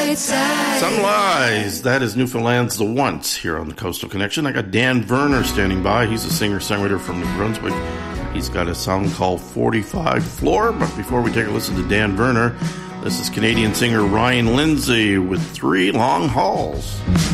Sunrise. That is Newfoundland's The Once here on the Coastal Connection. I got Dan Werner standing by. He's a singer-songwriter from New Brunswick. He's got a song called 45 Floor. But before we take a listen to Dan Werner, this is Canadian singer Ryan Lindsay with 3 Long Hauls.